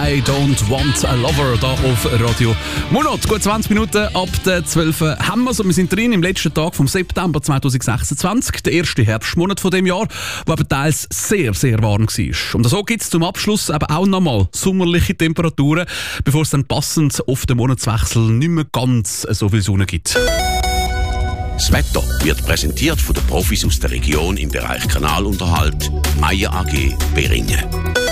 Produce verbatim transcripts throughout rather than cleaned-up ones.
I Don't Want a Lover da auf Radio Monat. Gut zwanzig Minuten ab der zwölf haben wir es und wir sind drin im letzten Tag vom September zweitausendsechsundzwanzig, der erste Herbstmonat von dem Jahr, der aber teils sehr, sehr warm war. Und so gibt es zum Abschluss aber auch nochmal sommerliche Temperaturen, bevor es dann passend auf den Monatswechsel nicht mehr ganz so viel Sonne gibt. Das Wetter wird präsentiert von den Profis aus der Region im Bereich Kanalunterhalt, Meyer A G Beringen.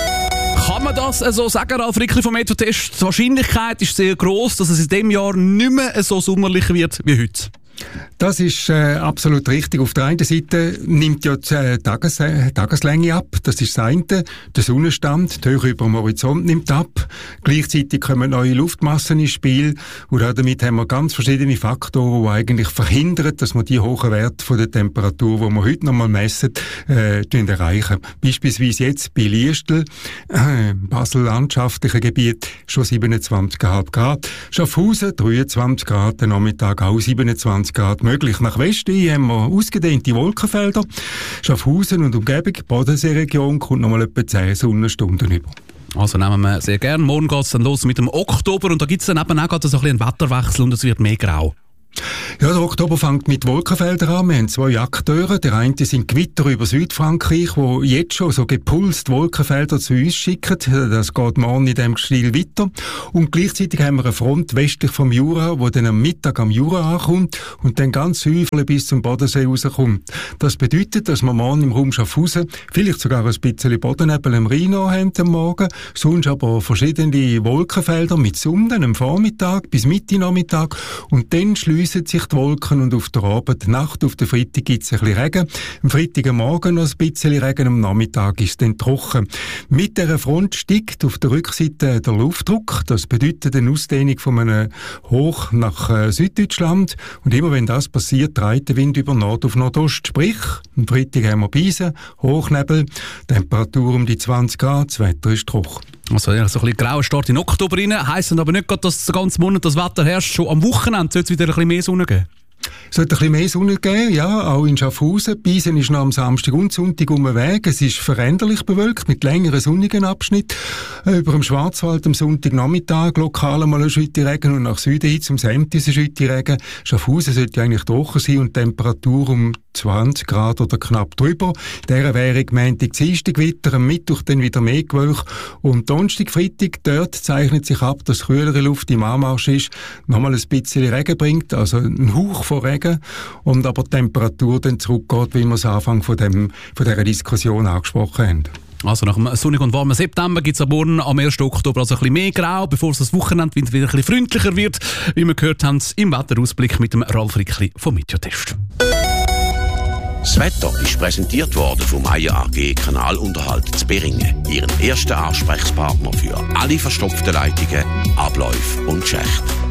Kann man das so sagen, Ralf Rickli vom Meteotest? Die Wahrscheinlichkeit ist sehr gross, dass es in diesem Jahr nicht mehr so sommerlich wird wie heute. Das ist äh, absolut richtig. Auf der einen Seite nimmt ja die äh, Tages, äh, Tageslänge ab, das ist das eine. Der Sonnenstand, die Höhe über dem Horizont nimmt ab. Gleichzeitig kommen neue Luftmassen ins Spiel und damit haben wir ganz verschiedene Faktoren, die eigentlich verhindern, dass wir die hohen Werte von der Temperatur, die wir heute noch mal messen, äh, erreichen. Beispielsweise jetzt bei Liestel, äh, Basel landschaftliche Gebiet, schon siebenundzwanzig Komma fünf Grad. Schaffhausen dreiundzwanzig Grad, der Nachmittag auch siebenundzwanzig Grad möglich. Nach Westen haben wir ausgedehnte Wolkenfelder. Schaffhausen und Umgebung, Bodenseeregion, kommt noch mal etwa zehn Sonnenstunden über. Also nehmen wir sehr gerne. Morgen geht es dann los mit dem Oktober und da gibt es dann eben auch gerade so ein bisschen einen Wetterwechsel und es wird mehr grau. Ja, der Oktober fängt mit Wolkenfeldern an. Wir haben zwei Akteure. Der eine sind Gewitter über Südfrankreich, die jetzt schon so gepulst Wolkenfelder zu uns schicken. Das geht morgen in diesem Stil weiter. Und gleichzeitig haben wir eine Front westlich vom Jura, die dann am Mittag am Jura ankommt und dann ganz südlich bis zum Bodensee rauskommt. Das bedeutet, dass wir morgen im Raum Schaffhausen vielleicht sogar ein bisschen Bodennebel im Rhein haben am Morgen, sonst aber verschiedene Wolkenfelder mit Sonne am Vormittag bis Mitte Nachmittag und dann schliessen sich die Wolken und auf der Abend, Nacht auf der Freitag gibt es ein bisschen Regen. Am Freitagmorgen noch ein bisschen Regen, am Nachmittag ist es dann trocken. Mit dieser Front steigt auf der Rückseite der Luftdruck. Das bedeutet eine Ausdehnung von einem Hoch nach äh, Süddeutschland. Und immer wenn das passiert, dreht der Wind über Nord auf Nordost. Sprich, am Freitag haben wir Beisen, Hochnebel, Temperatur um die zwanzig Grad, das Wetter ist trocken. Also ja, so ein bisschen grauer Start in Oktober rein, heisst aber nicht, dass den ganzen Monat das Wetter herrscht. Schon am Wochenende soll es wieder ein bisschen mehr Sonne geben. Es sollte ein bisschen mehr Sonne geben, ja, auch in Schaffhausen. Biesen ist noch am Samstag und Sonntag um den Weg. Es ist veränderlich bewölkt mit längeren sonnigen Abschnitten. Über dem Schwarzwald am Sonntagnachmittag lokal mal ein Schütte Regen und nach Süden hin zum Semtis ein Schütte Regen. Schaffhausen sollte eigentlich trocken sein und die Temperatur um zwanzig Grad oder knapp drüber. In dieser wäre Montag, Dienstag Gewitter, am Mittwoch dann wieder mehr Gewölk. Und Donnerstag, Freitag, dort zeichnet sich ab, dass kühlere Luft im Anmarsch ist, nochmal ein bisschen Regen bringt, also ein Hauch von Regen, und aber die Temperatur dann zurückgeht, wie wir es am Anfang von, dem, von dieser Diskussion angesprochen haben. Also nach dem sonnigen und warmen September gibt es am Morgen am ersten Oktober also ein bisschen mehr Grau, bevor es das Wochenende wieder ein bisschen freundlicher wird, wie wir gehört haben im Wetterausblick mit dem Ralf Rickli vom Meteotest. Das Wetter ist präsentiert worden vom Meyer A G Kanalunterhalt zu Beringen, Ihren ersten Ansprechpartner für alle verstopften Leitungen, Abläufe und Schächte.